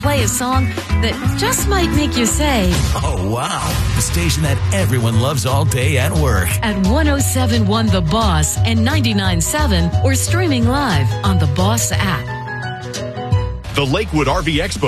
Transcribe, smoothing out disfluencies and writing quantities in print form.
Play a song that just might make you say, "Oh, wow." The station that everyone loves all day at work. At 107.1 The Boss and 99.7 or streaming live on The Boss app. The Lakewood RV Expo